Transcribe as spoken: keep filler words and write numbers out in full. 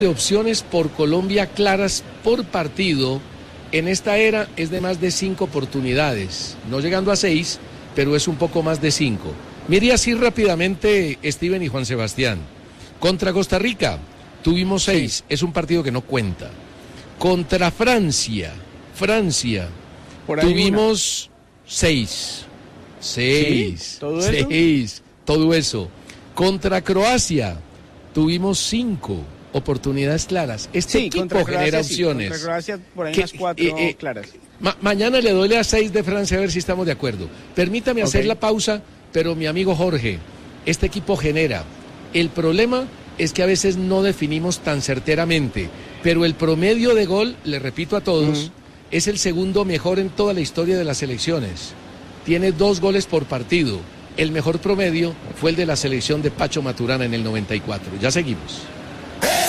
de opciones por Colombia claras por partido en esta era es de más de cinco oportunidades, no llegando a seis, pero es un poco más de cinco. Mire así rápidamente, Steven y Juan Sebastián. Contra Costa Rica tuvimos seis, sí. Es un partido que no cuenta. Contra Francia, Francia, Por ahí tuvimos una. seis. Seis. ¿Sí? ¿Todo eso? Seis. Todo eso. Contra Croacia tuvimos cinco oportunidades claras. Este sí, equipo genera Croacia, opciones. Sí, contra Croacia por ahí unas cuatro eh, eh, claras. Ma mañana le doy a seis de Francia a ver si estamos de acuerdo. Permítame okay. hacer la pausa, pero mi amigo Jorge, este equipo genera. El problema es que a veces no definimos tan certeramente, pero el promedio de gol, le repito a todos, uh-huh. es el segundo mejor en toda la historia de las selecciones. Tiene dos goles por partido. El mejor promedio fue el de la selección de Pacho Maturana en el noventa y cuatro. Ya seguimos.